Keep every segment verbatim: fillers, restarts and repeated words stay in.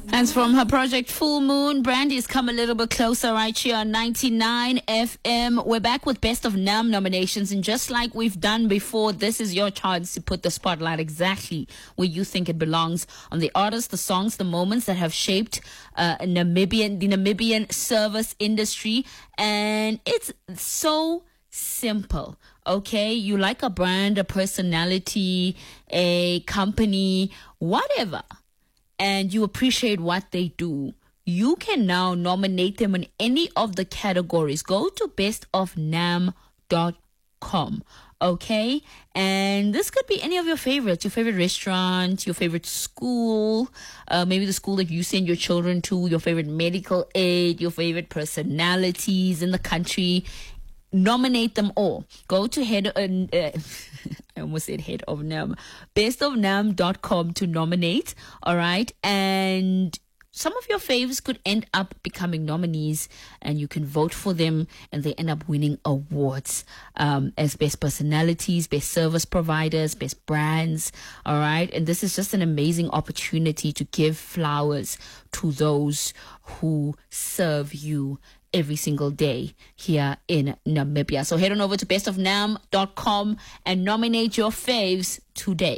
And from her project Full Moon, Brandy's come a little bit closer right here on ninety-nine F M. We're back with Best of Nam nominations, and just like we've done before, this is your chance to put the spotlight exactly where you think it belongs, on the artists, the songs, the moments that have shaped uh, Namibian, the Namibian service industry. And it's so simple. Okay, you like a brand, a personality, a company, whatever, and you appreciate what they do, you can now nominate them in any of the categories. Go to best of nam dot com. Okay, and this could be any of your favorites, your favorite restaurant, your favorite school, uh, maybe the school that you send your children to, your favorite medical aid, your favorite personalities in the country. Nominate them all. Go to head, uh, uh, I almost said head of Nam, best of nam dot com to nominate. All right. And some of your faves could end up becoming nominees, and you can vote for them, and they end up winning awards um, as best personalities, best service providers, best brands. All right. And this is just an amazing opportunity to give flowers to those who serve you every single day here in Namibia. So head on over to best of nam dot com and nominate your faves today.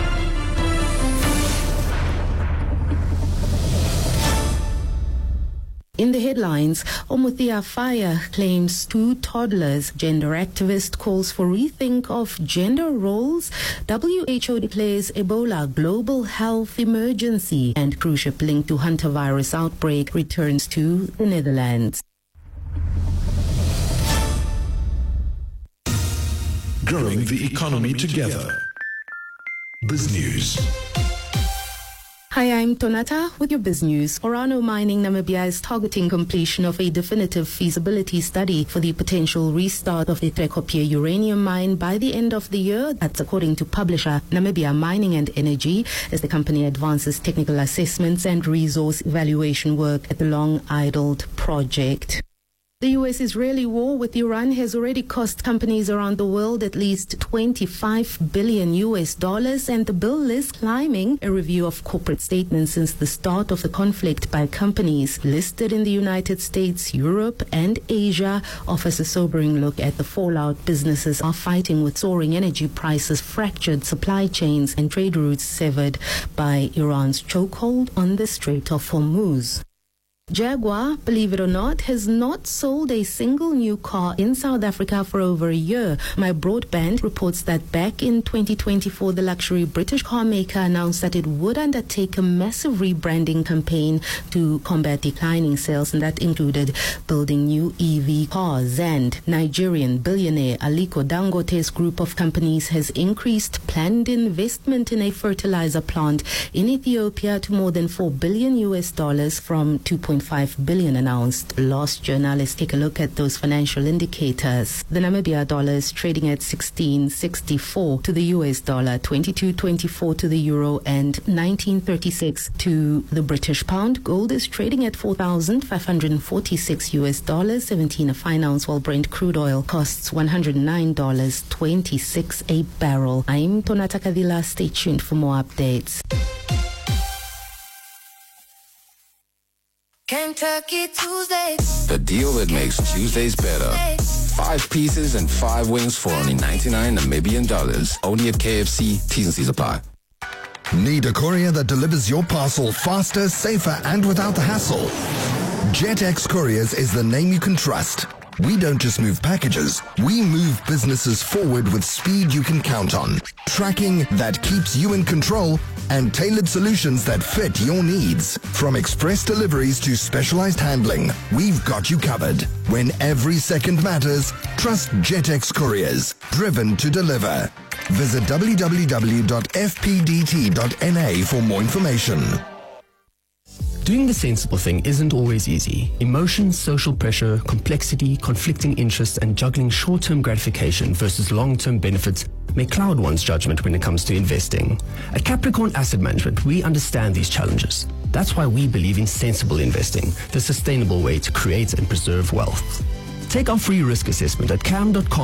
In the headlines, Omuthia Fire claims two toddlers. Gender activist calls for rethink of gender roles. W H O declares Ebola global health emergency. And cruise ship linked to hantavirus outbreak returns to the Netherlands. Growing the economy together. Biz News. Hi, I'm Tonata with your Biz News. Orano Mining Namibia is targeting completion of a definitive feasibility study for the potential restart of the Trekopia uranium mine by the end of the year. That's according to publisher Namibia Mining and Energy, as the company advances technical assessments and resource evaluation work at the long-idled project. The U S-Israeli war with Iran has already cost companies around the world at least twenty-five billion U S dollars, and the bill is climbing. A review of corporate statements since the start of the conflict by companies listed in the United States, Europe, and Asia offers a sobering look at the fallout businesses are fighting with soaring energy prices, fractured supply chains, and trade routes severed by Iran's chokehold on the Strait of Hormuz. Jaguar, believe it or not, has not sold a single new car in South Africa for over a year. My Broadband reports that back in twenty twenty-four, the luxury British car maker announced that it would undertake a massive rebranding campaign to combat declining sales, and that included building new E V cars. And Nigerian billionaire Aliko Dangote's group of companies has increased planned investment in a fertilizer plant in Ethiopia to more than four billion U S dollars from two point five billion announced last year. Now let's take a look at those financial indicators. The Namibia dollar is trading at sixteen sixty-four to the U S dollar, twenty-two twenty-four to the euro, and nineteen thirty-six to the British pound. Gold is trading at four thousand five hundred forty-six U S dollars, seventeen a fine ounce, while Brent crude oil costs one hundred nine dollars and twenty-six cents a barrel. I'm Tonata Kadila. Stay tuned for more updates. Kentucky Tuesdays. The deal that makes Tuesdays better. Five pieces and five wings for only ninety-nine Namibian dollars. Only at K F C. T's and C's apply. Need a courier that delivers your parcel faster, safer, and without the hassle? JetX Couriers is the name you can trust. We don't just move packages, we move businesses forward with speed you can count on. Tracking that keeps you in control, and tailored solutions that fit your needs. From express deliveries to specialized handling, we've got you covered. When every second matters, trust JetX Couriers, driven to deliver. Visit w w w dot f p d t dot n a for more information. Doing the sensible thing isn't always easy. Emotions, social pressure, complexity, conflicting interests, and juggling short-term gratification versus long-term benefits may cloud one's judgment when it comes to investing. At Capricorn Asset Management, we understand these challenges. That's why we believe in sensible investing, the sustainable way to create and preserve wealth. Take our free risk assessment at cam dot com.